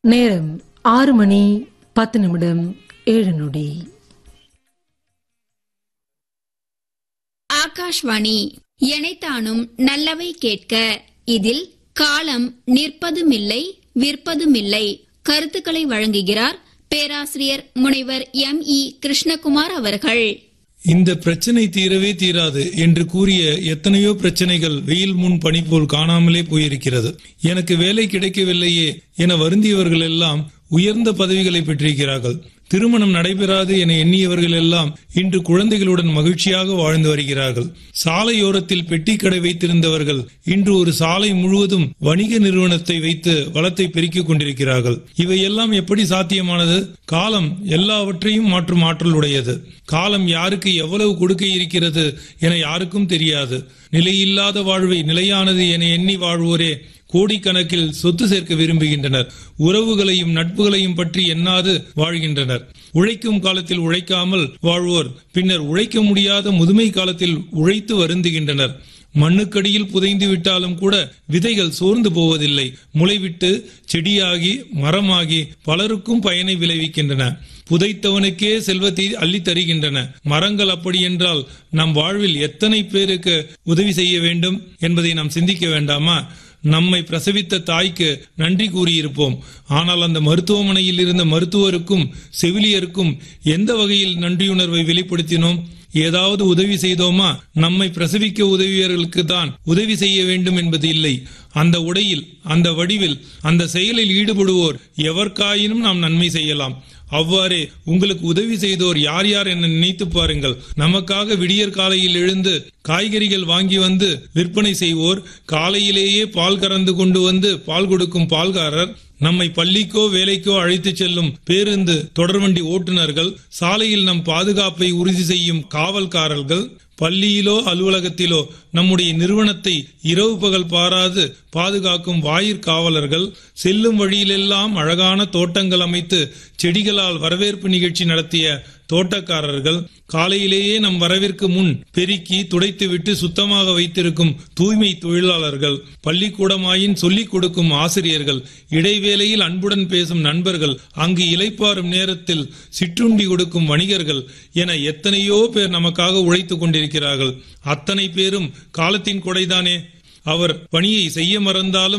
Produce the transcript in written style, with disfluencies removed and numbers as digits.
நேரம் 6:10 ஆகாஷ்வாணி எனைத்தானும் நல்லவை கேட்க. இதில் காலம் நிற்பதுமில்லை விற்பதுமில்லை கருத்துக்களை வழங்குகிறார் பேராசிரியர் முனைவர் M.E. கிருஷ்ணகுமார் அவர்கள். இந்த பிரச்சனை தீரவே தீராது என்று கூறிய எத்தனையோ பிரச்சனைகள் வெயில் முன் பனி போல் காணாமலே போயிருக்கிறது. எனக்கு வேலை கிடைக்கவில்லையே என வருந்தியவர்கள் எல்லாம் உயர்ந்த பதவிகளை பெற்றிருக்கிறார்கள். திருமணம் நடைபெறாது என எண்ணியவர்கள் எல்லாம் இன்று குழந்தைகளுடன் மகிழ்ச்சியாக வாழ்ந்து வருகிறார்கள். சாலையோரத்தில் பெட்டி கடை வைத்திருந்தவர்கள் இன்று ஒரு சாலை முழுவதும் வணிக நிறுவனத்தை வைத்து வளத்தை பெருக்கிக் கொண்டிருக்கிறார்கள். இவையெல்லாம் எப்படி சாத்தியமானது? காலம் எல்லாவற்றையும் மாற்றும் ஆற்றல் உடையது. காலம் யாருக்கு எவ்வளவு கொடுக்க இருக்கிறது என யாருக்கும் தெரியாது. நிலையில்லாத வாழ்வை நிலையானது என எண்ணி வாழ்வோரே கோடிக்கணக்கில் சொத்து சேர்க்க விரும்புகின்றனர். உறவுகளையும் நட்புகளையும் பற்றி எண்ணாது வாழ்கின்றனர். உழைக்கும் காலத்தில் உழைக்காமல் வாழ்வோர் பின்னர் உழைக்க முடியாத முதுமை காலத்தில் உழைத்து வருந்துகின்றனர். மண்ணுக்கடியில் புதைந்து விட்டாலும் கூட விதைகள் சோர்ந்து போவதில்லை. முளைவிட்டு செடியாகி மரமாகி பலருக்கும் பயனை விளைவிக்கின்றன. புதைத்தவனுக்கே செல்வத்தை அள்ளி தருகின்றன. மரங்கள் அப்படி என்றால் நம் வாழ்வில் எத்தனை பேருக்கு உதவி செய்ய வேண்டும் என்பதை நாம் சிந்திக்க வேண்டாமா? நம்மை பிரசவித்த தாய்க்கு நன்றி கூறியிருப்போம். ஆனால் அந்த மருத்துவமனையில் இருந்த மருத்துவருக்கும் செவிலியருக்கும் எந்த வகையில் நன்றியுணர்வை வெளிப்படுத்தினோம்? ஏதாவது உதவி செய்தோமா? நம்மை பிரசவிக்க உதவியவர்களுக்கு தான் உதவி செய்ய வேண்டும் என்பது இல்லை. அந்த உடையில், அந்த வடிவில், அந்த செயலில் ஈடுபடுவோர் எவர்காயினும் நாம் நன்மை செய்யலாம். அவ்வாறே உங்களுக்கு உதவி செய்தோர் யார் யார் என நினைத்து பாருங்கள். நமக்காக விடியற் காலையில் எழுந்து காய்கறிகள் வாங்கி வந்து விற்பனை செய்வோர், காலையிலேயே பால் கறந்து கொண்டு வந்து பால் கொடுக்கும் பால்காரர், நம்மை பள்ளிக்கோ வேலைக்கோ அழைத்து செல்லும் பேருந்து தொடர்வண்டி ஓட்டுநர்கள், சாலையில் நம் பாதுகாப்பை உறுதி செய்யும் காவல்காரர்கள், பள்ளியிலோ அலுவலகத்திலோ நம்முடைய நிறுவனத்தை இரவு பகல் பாராது பாதுகாக்கும் வாயிற்காவலர்கள், செல்லும் வழியிலெல்லாம் அழகான தோட்டங்கள் அமைத்து செடிகளால் வரவேற்பு நிகழ்ச்சி நடத்திய தோட்டக்காரர்கள், காலையிலேயே நம் வரவிற்கு முன் பெருக்கி துடைத்துவிட்டு சுத்தமாக வைத்திருக்கும் தூய்மை தொழிலாளர்கள், பள்ளிக்கூடமாயின் சொல்லிக் கொடுக்கும் ஆசிரியர்கள், இடைவேளையில் அன்புடன் பேசும் நண்பர்கள், அங்கு இளைப்பாறும் நேரத்தில் சிற்றுண்டி கொடுக்கும் வணிகர்கள் என எத்தனையோ பேர் நமக்காக உழைத்துக் கொண்டிருக்கிறார்கள். அத்தனை பேரும் காலத்தின் கொடைதானே. அவர் பணியை செய்ய மறந்தாலும்